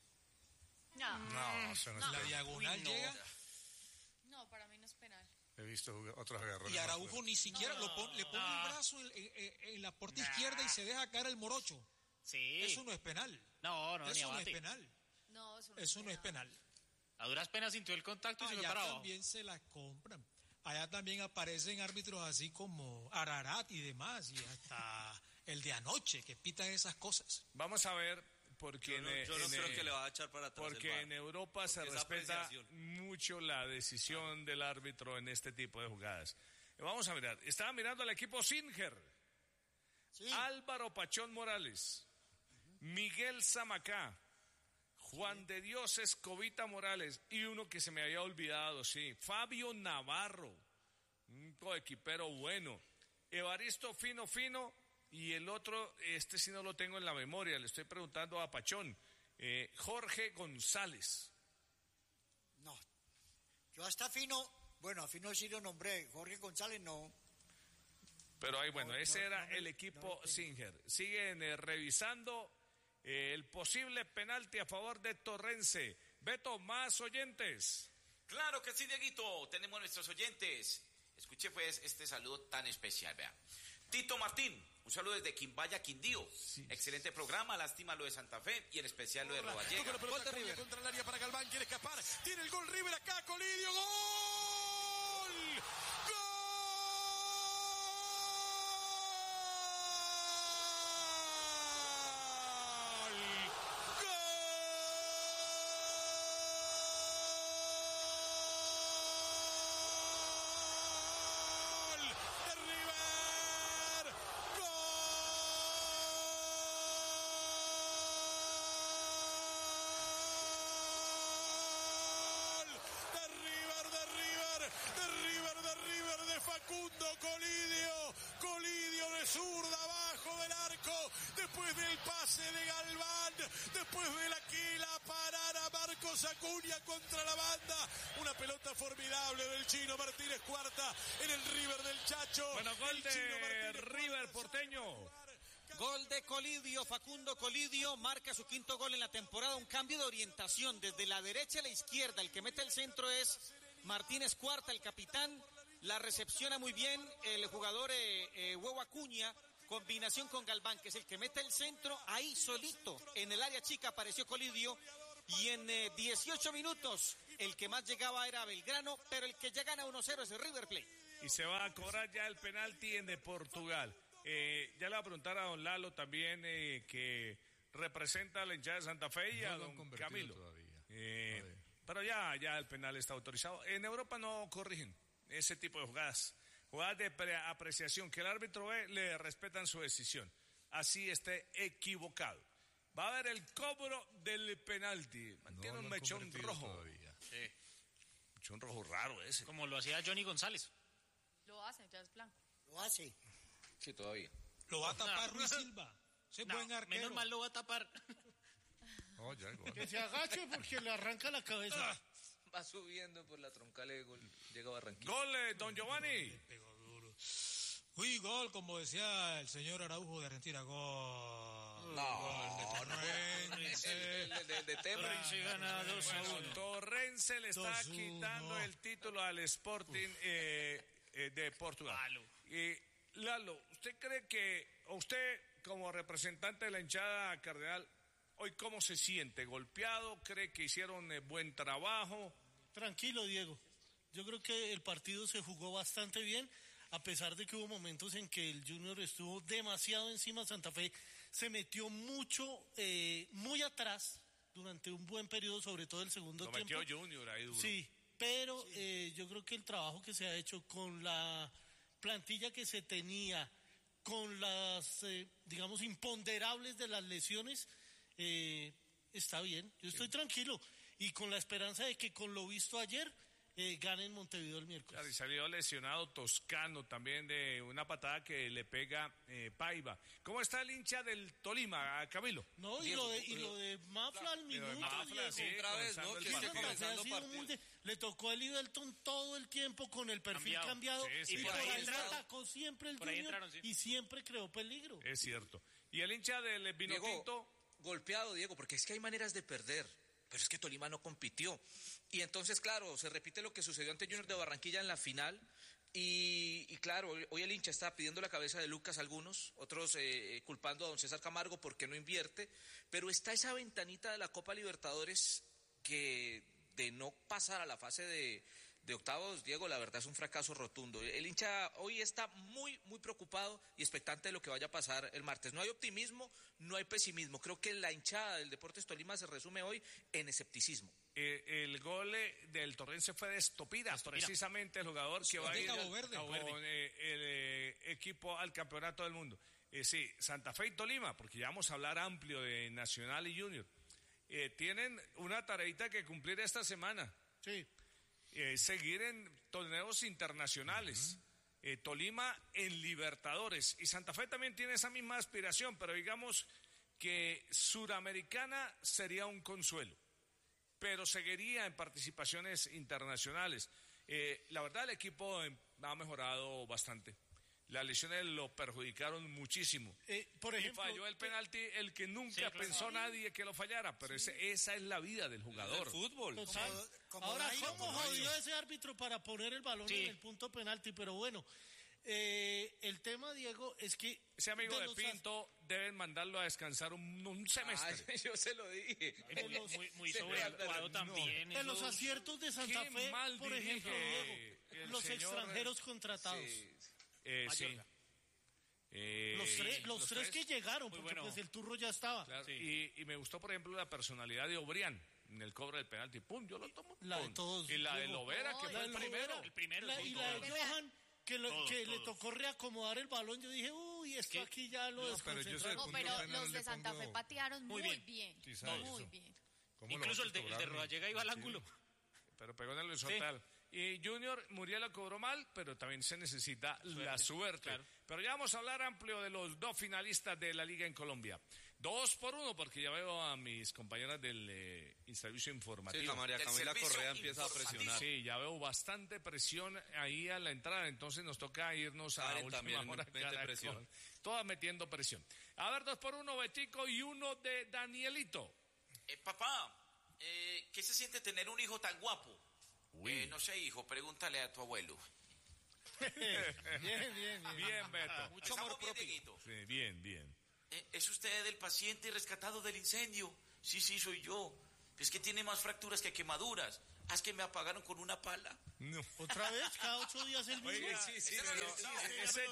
No, eso no es la diagonal llega. No, para mí no es penal. He visto otros agarrones. Y Araujo ni siquiera le pone un brazo en la puerta izquierda y se deja caer el morocho. Sí. Eso no es penal. No, eso no es penal. No, eso no es penal. A duras penas sintió el contacto y se fue para abajo. También se la compran. Allá también aparecen árbitros así como Ararat y demás, y hasta el de anoche que pitan esas cosas. Vamos a ver, porque yo no creo que le va a echar para atrás. Porque en Europa se respeta mucho la decisión del árbitro en este tipo de jugadas. Vamos a mirar, estaba mirando al equipo Singer, Álvaro Pachón Morales, Miguel Zamacá, Juan de Dios Escobita Morales y uno que se me había olvidado, Fabio Navarro, un coequipero bueno, Evaristo Fino y el otro, sí no lo tengo en la memoria, le estoy preguntando a Pachón, Jorge González. No, yo hasta a Fino sí lo nombré, Jorge González no. Pero ahí bueno, ese era el equipo Singer. Siguen revisando el posible penalti a favor de Torrense. Beto, más oyentes. Claro que sí, Dieguito, tenemos nuestros oyentes. Escuche pues este saludo tan especial, vea. Tito Martín, un saludo desde Quimbaya, Quindío. Excelente programa, lástima lo de Santa Fe y en especial lo de Rodallega. Contra el área para Galván, quiere escapar, tiene el gol River acá, Colidio, ¡gol! ¡Gol! después del pase de Galván, después de la que la parara Marcos Acuña contra la banda. Una pelota formidable del Chino Martínez Cuarta en el River del Chacho. Bueno, gol de River porteño. Gol de Colidio, Facundo Colidio marca su quinto gol en la temporada, un cambio de orientación desde la derecha a la izquierda. El que mete el centro es Martínez Cuarta, el capitán. La recepciona muy bien el jugador Huevo Acuña, combinación con Galván, que es el que mete el centro. Ahí solito, en el área chica apareció Colidio. Y en 18 minutos, el que más llegaba era Belgrano, pero el que ya gana 1-0 es el River Plate. Y se va a cobrar ya el penalti en de Portugal. Ya le voy a preguntar a don Lalo también, que representa a la hinchada de Santa Fe y a don Camilo. Pero ya el penal está autorizado. En Europa no corrigen ese tipo de jugadas. Jugadas de apreciación que el árbitro ve, le respetan su decisión. Así esté equivocado. Va a haber el cobro del penalti. Mantiene un mechón rojo. Sí. Mechón rojo raro ese. Como lo hacía Johnny González. Lo hace, ya es blanco. Lo hace. Sí, todavía. Lo va a tapar Ruiz Silva. Ese buen arquero. Menos mal lo va a tapar. Oh, ya, que se agache porque le arranca la cabeza. Va subiendo por la troncal de gol. Llega a Barranquilla. Gol, don Giovanni. Pegó duro. Uy, gol, como decía el señor Araujo de Argentina. Gol. De Torrense gana 2-1. Torrense le está quitando el título al Sporting de Portugal. Lalo, ¿usted cree que usted como representante de la hinchada cardenal, hoy cómo se siente? ¿Golpeado? ¿Cree que hicieron buen trabajo? Tranquilo, Diego. Yo creo que el partido se jugó bastante bien, a pesar de que hubo momentos en que el Junior estuvo demasiado encima. Santa Fe se metió mucho, muy atrás durante un buen periodo, sobre todo el segundo tiempo. Lo metió Junior ahí duro. Sí, pero yo creo que el trabajo que se ha hecho con la plantilla que se tenía, con las, digamos, imponderables de las lesiones, está bien. Yo estoy tranquilo y con la esperanza de que con lo visto ayer gane en Montevideo el miércoles. Claro, y salió lesionado Toscano también de una patada que le pega Paiva. ¿Cómo está el hincha del Tolima, Camilo? No, y lo de Mafla al minuto. Mafla, sí, otra vez, ¿no? Le tocó a Livelton todo el tiempo con el perfil cambiado. Sí, y por ahí atacó siempre el Junior y siempre creó peligro. Es cierto. Y el hincha del Vinotinto... Golpeado, Diego, porque es que hay maneras de perder. Pero es que Tolima no compitió. Y entonces, claro, se repite lo que sucedió ante Junior de Barranquilla en la final. Y claro, hoy el hincha está pidiendo la cabeza de Lucas algunos, otros culpando a don César Camargo porque no invierte. Pero está esa ventanita de la Copa Libertadores que de no pasar a la fase de octavos, Diego, la verdad es un fracaso rotundo. El hincha hoy está muy, muy preocupado y expectante de lo que vaya a pasar el martes. No hay optimismo, no hay pesimismo. Creo que la hinchada del Deportes Tolima se resume hoy en escepticismo. El gol del Torrense fue de Estopira, precisamente el jugador que va a ir con el equipo al campeonato del mundo. Sí, Santa Fe y Tolima, porque ya vamos a hablar amplio de Nacional y Junior. Tienen una tareita que cumplir esta semana. Sí. Seguir en torneos internacionales. Tolima en Libertadores. Y Santa Fe también tiene esa misma aspiración, pero digamos que Suramericana sería un consuelo. Pero seguiría en participaciones internacionales. La verdad, el equipo ha mejorado bastante. Las lesiones lo perjudicaron muchísimo. Por ejemplo, y falló el penalti, el que nunca pensó nadie que lo fallara, pero esa es la vida del jugador. El fútbol. Ahora, ¿cómo jodió ese árbitro para poner el balón en el punto penalti? Pero bueno, el tema, Diego, es que... Ese amigo de Pinto deben mandarlo a descansar un semestre. Yo se lo dije. Muy sobreactuado también. De los aciertos de Santa Fe, por ejemplo, Diego, los extranjeros contratados. Sí. Los tres que llegaron, porque pues el turro ya estaba. Claro. Sí. Y me gustó, por ejemplo, la personalidad de Obrián en el cobro del penalti. ¡Pum! Yo lo tomo. La de todos. Y la de Lovera, que fue el primero. Y la de Johan, que le tocó reacomodar el balón. Yo dije, uy, esto aquí ya lo desconcentraron. Pero los de Santa Fe patearon muy bien. Muy bien. Incluso el de Rodallega iba al ángulo. Pero pegó en el horizontal. Y Junior Muriel lo cobró mal, pero también se necesita la suerte. Claro. Pero ya vamos a hablar amplio de los dos finalistas de la Liga en Colombia. 2-1, porque ya veo a mis compañeras del servicio informativo. Sí, María Camila Correa empieza a presionar. Sí, ya veo bastante presión ahí a la entrada, entonces nos toca irnos a la última hora. Presión. Todas metiendo presión. A ver, 2-1, Betico, y 1 de Danielito. Papá, ¿qué se siente tener un hijo tan guapo? No sé, hijo, pregúntale a tu abuelo. Bien, Beto. Mucho amor propio. Sí, bien. ¿Es usted el paciente rescatado del incendio? Sí, soy yo. Es que tiene más fracturas que quemaduras. ¿Es que me apagaron con una pala? No. ¿Otra vez? ¿Cada 8 días el mismo? Oye, sí, ese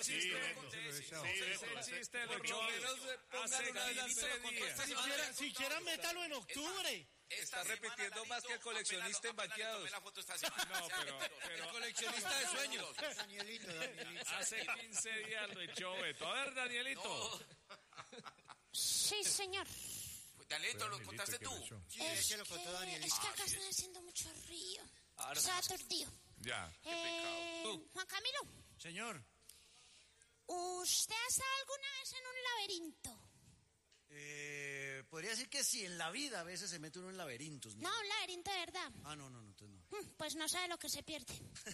chiste lo echó hace 15 días. Siquiera métalo en octubre. Está repitiendo más que el coleccionista en banqueados. No, pero el coleccionista de sueños. Danielito. Hace 15 días lo echó Beto. A ver, Danielito. Sí, señor. Danielito, ¿lo contaste tú? Sí, ese lo contó Danielito. Es que acá está haciendo mucho río. Se ha aturdido. Ya. Juan Camilo. Señor. ¿Usted ha estado alguna vez en un laberinto? Podría decir que sí, en la vida a veces se mete uno en laberintos. No, un laberinto de verdad. No, entonces no. Pues no sabe lo que se pierde.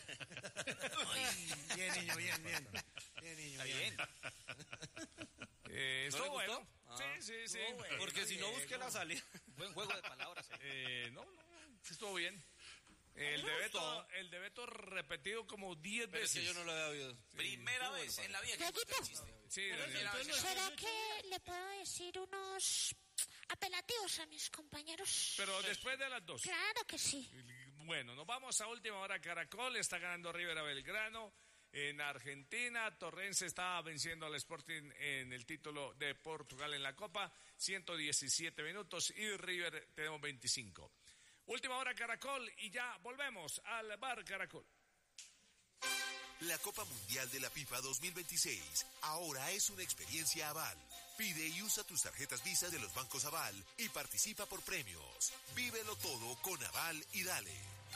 Bien, niño, bien. Bien, niño, bien. ¿Estuvo bueno? Sí. Bueno, porque si no, busque la salida. Buen juego de palabras. No, estuvo bien. El de Beto repetido como 10 veces. Es que yo no lo había oído. Primera vez en la vida que escuché el chiste. Sí, ¿Será que le puedo decir unos apelativos a mis compañeros? Pero después de las 2. Claro que sí. Bueno, nos vamos a última hora. Caracol está ganando River a Belgrano. En Argentina, Torrense está venciendo al Sporting en el título de Portugal en la Copa. 117 minutos y River tenemos 25. Última hora Caracol y ya volvemos al bar Caracol. La Copa Mundial de la FIFA 2026 ahora es una experiencia Aval. Pide y usa tus tarjetas Visa de los bancos Aval y participa por premios. Vívelo todo con Aval y dale.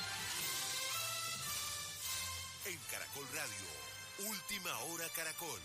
En Caracol Radio, Última Hora Caracol.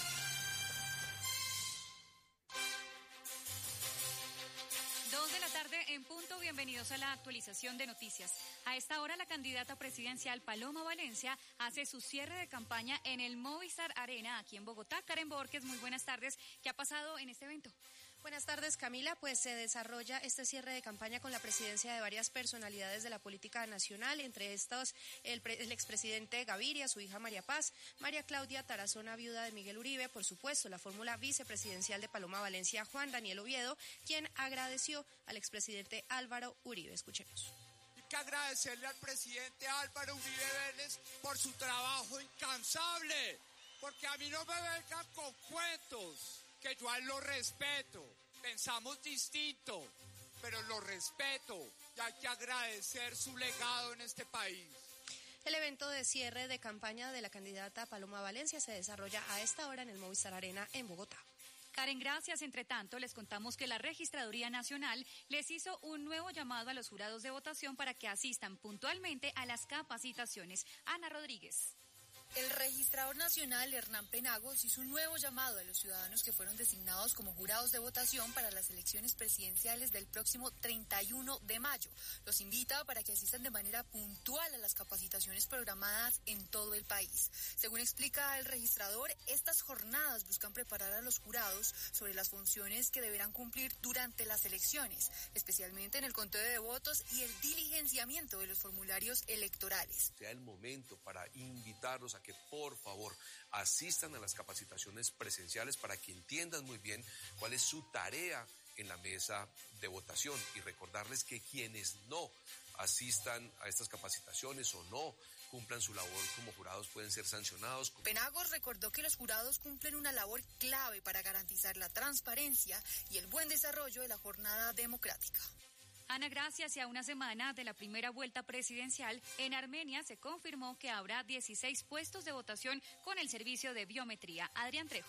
En punto, bienvenidos a la actualización de noticias. A esta hora, la candidata presidencial Paloma Valencia hace su cierre de campaña en el Movistar Arena, aquí en Bogotá. Karen Borges, muy buenas tardes. ¿Qué ha pasado en este evento? Buenas tardes, Camila. Pues se desarrolla este cierre de campaña con la presidencia de varias personalidades de la política nacional, entre estos el expresidente Gaviria, su hija María Paz, María Claudia Tarazona, viuda de Miguel Uribe, por supuesto, la fórmula vicepresidencial de Paloma Valencia, Juan Daniel Oviedo, quien agradeció al expresidente Álvaro Uribe. Escuchemos. Hay que agradecerle al presidente Álvaro Uribe Vélez por su trabajo incansable, porque a mí no me vengan con cuentos, que yo a él lo respeto, pensamos distinto, pero lo respeto y hay que agradecer su legado en este país. El evento de cierre de campaña de la candidata Paloma Valencia se desarrolla a esta hora en el Movistar Arena en Bogotá. Karen, gracias. Entre tanto, les contamos que la Registraduría Nacional les hizo un nuevo llamado a los jurados de votación para que asistan puntualmente a las capacitaciones. Ana Rodríguez. El registrador nacional, Hernán Penagos, hizo un nuevo llamado a los ciudadanos que fueron designados como jurados de votación para las elecciones presidenciales del próximo 31 de mayo. Los invita para que asistan de manera puntual a las capacitaciones programadas en todo el país. Según explica el registrador, estas jornadas buscan preparar a los jurados sobre las funciones que deberán cumplir durante las elecciones, especialmente en el conteo de votos y el diligenciamiento de los formularios electorales. Sea el momento para invitarlos a que por favor asistan a las capacitaciones presenciales para que entiendan muy bien cuál es su tarea en la mesa de votación y recordarles que quienes no asistan a estas capacitaciones o no cumplan su labor como jurados pueden ser sancionados. Penagos recordó que los jurados cumplen una labor clave para garantizar la transparencia y el buen desarrollo de la jornada democrática. Ana, gracias. Y a una semana de la primera vuelta presidencial, en Armenia se confirmó que habrá 16 puestos de votación con el servicio de biometría. Adrián Trejos.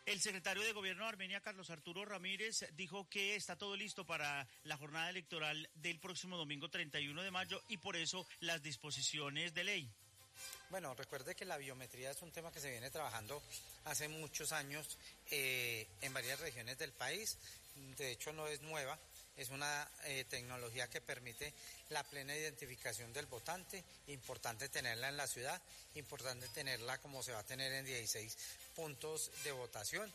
El secretario de Gobierno de Armenia, Carlos Arturo Ramírez, dijo que está todo listo para la jornada electoral del próximo domingo 31 de mayo y por eso las disposiciones de ley. Bueno, recuerde que la biometría es un tema que se viene trabajando hace muchos años en varias regiones del país. De hecho, no es nueva. Es una tecnología que permite la plena identificación del votante. Importante tenerla en la ciudad, importante tenerla como se va a tener en 16 puntos de votación.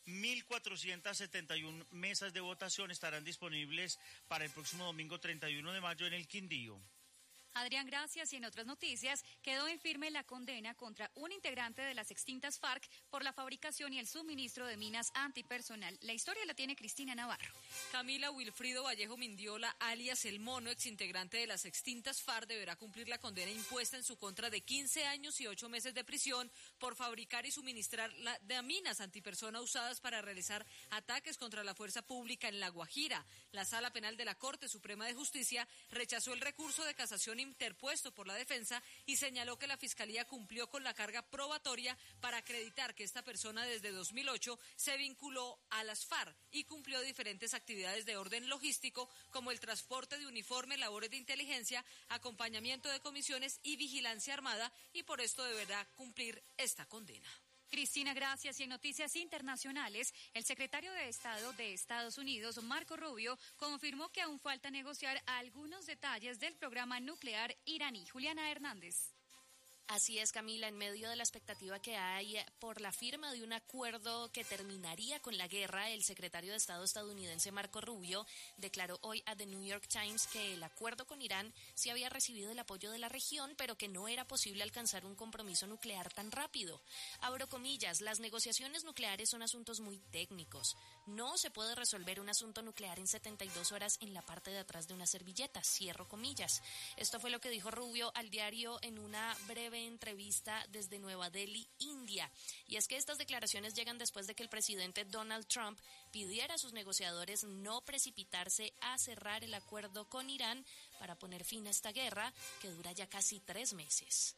1.471 mesas de votación estarán disponibles para el próximo domingo 31 de mayo en el Quindío. Adrián, gracias. Y en otras noticias, quedó en firme la condena contra un integrante de las extintas FARC por la fabricación y el suministro de minas antipersonal. La historia la tiene Cristina Navarro. Camila, Wilfrido Vallejo Mindiola, alias El Mono, exintegrante de las extintas FARC, deberá cumplir la condena impuesta en su contra de 15 años y 8 meses de prisión por fabricar y suministrar de minas antipersona usadas para realizar ataques contra la fuerza pública en La Guajira. La Sala Penal de la Corte Suprema de Justicia rechazó el recurso de casación interpuesto por la defensa y señaló que la Fiscalía cumplió con la carga probatoria para acreditar que esta persona desde 2008 se vinculó a las FARC y cumplió diferentes actividades de orden logístico como el transporte de uniforme, labores de inteligencia, acompañamiento de comisiones y vigilancia armada, y por esto deberá cumplir esta condena. Cristina, gracias. Y en noticias internacionales, el secretario de Estado de Estados Unidos, Marco Rubio, confirmó que aún falta negociar algunos detalles del programa nuclear iraní. Juliana Hernández. Así es, Camila, en medio de la expectativa que hay por la firma de un acuerdo que terminaría con la guerra, el secretario de Estado estadounidense Marco Rubio declaró hoy a The New York Times que el acuerdo con Irán sí había recibido el apoyo de la región, pero que no era posible alcanzar un compromiso nuclear tan rápido. Abro comillas, las negociaciones nucleares son asuntos muy técnicos. No se puede resolver un asunto nuclear en 72 horas en la parte de atrás de una servilleta, cierro comillas. Esto fue lo que dijo Rubio al diario en una breve entrevista desde Nueva Delhi, India. Y es que estas declaraciones llegan después de que el presidente Donald Trump pidiera a sus negociadores no precipitarse a cerrar el acuerdo con Irán para poner fin a esta guerra que dura ya casi 3 meses.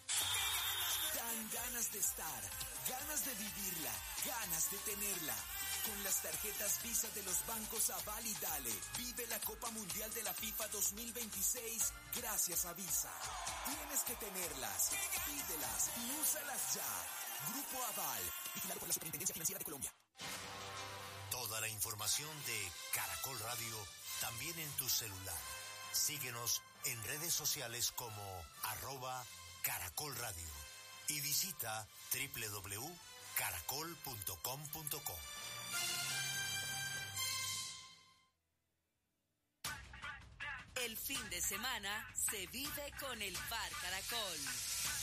Dan ganas de estar, ganas de vivirla, ganas de tenerla. Con las tarjetas Visa de los bancos Aval y Dale, vive la Copa Mundial de la FIFA 2026 gracias a Visa. Tienes que tenerlas, pídelas y úsalas ya. Grupo Aval, vigilado por la Superintendencia Financiera de Colombia. Toda la información de Caracol Radio también en tu celular. Síguenos en redes sociales como @Caracol Radio y visita www.caracol.com.co. El fin de semana se vive con el Bar Caracol.